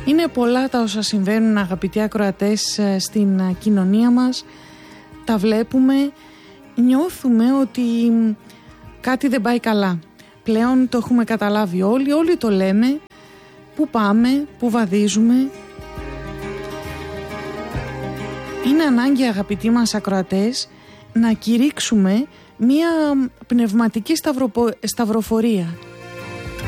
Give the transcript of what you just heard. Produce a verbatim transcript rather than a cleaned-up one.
Είναι πολλά τα όσα συμβαίνουν, αγαπητοί ακροατές, στην κοινωνία μας. Τα βλέπουμε, νιώθουμε ότι κάτι δεν πάει καλά. Πλέον το έχουμε καταλάβει όλοι, όλοι το λέμε. Πού πάμε, πού βαδίζουμε. Είναι ανάγκη, αγαπητοί μας ακροατές, να κηρύξουμε μία πνευματική σταυροπο... σταυροφορία.